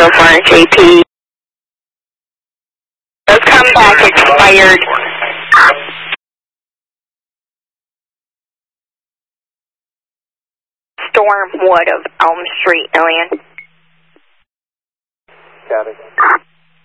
04 JP. Those come back expired. Stormwood of Elm Street, Alien. Got it.